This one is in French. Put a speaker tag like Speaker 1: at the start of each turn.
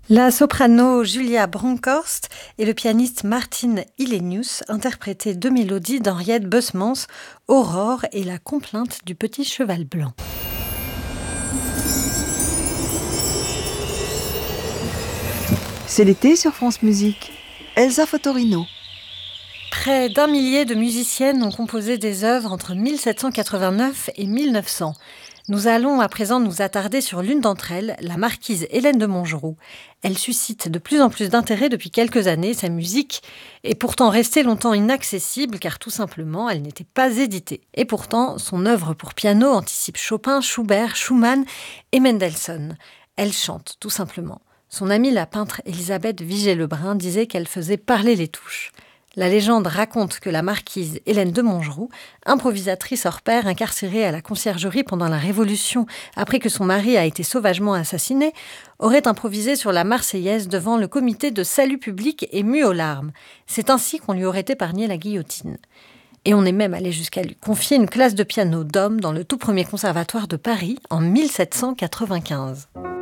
Speaker 1: La soprano Julia Bronkhorst et le pianiste Martin Hillenius interprétaient deux mélodies d'Henriette Bussmanns, Aurore et la complainte du petit cheval blanc.
Speaker 2: C'est l'été sur France Musique. Elsa Fotorino.
Speaker 1: Près d'1 millier de musiciennes ont composé des œuvres entre 1789 et 1900. Nous allons à présent nous attarder sur l'une d'entre elles, la marquise Hélène de Montgeroult. Elle suscite de plus en plus d'intérêt depuis quelques années. Sa musique est pourtant restée longtemps inaccessible car tout simplement elle n'était pas éditée. Et pourtant, son œuvre pour piano anticipe Chopin, Schubert, Schumann et Mendelssohn. Elle chante tout simplement. Son amie la peintre Élisabeth Vigée-Lebrun disait qu'elle faisait parler les touches. La légende raconte que la marquise Hélène de Montgeroult, improvisatrice hors pair incarcérée à la conciergerie pendant la Révolution après que son mari a été sauvagement assassiné, aurait improvisé sur la Marseillaise devant le comité de salut public ému aux larmes. C'est ainsi qu'on lui aurait épargné la guillotine. Et on est même allé jusqu'à lui confier une classe de piano d'hommes dans le tout premier conservatoire de Paris en 1795.